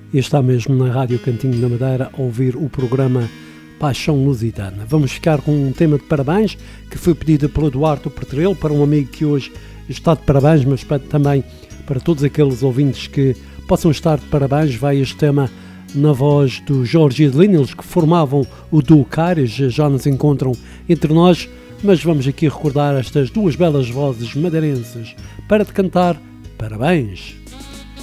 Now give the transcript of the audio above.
e está mesmo na Rádio Cantinho da Madeira a ouvir o programa Paixão Lusitana. Vamos ficar com um tema de parabéns que foi pedido pelo Duarte Pertrelo, para um amigo que hoje está de parabéns, mas também para todos aqueles ouvintes que possam estar de parabéns. Vai este tema na voz do Jorge Adelino, eles que formavam o duo Cárias, já nos encontram entre nós, mas vamos aqui recordar estas duas belas vozes madeirenses para te cantar parabéns.